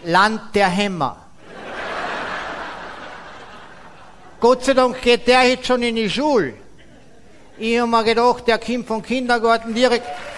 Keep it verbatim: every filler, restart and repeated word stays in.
Land der Hämmer. Gott sei Dank geht der jetzt schon in die Schule. Ich habe mir gedacht, der kommt vom Kindergarten direkt...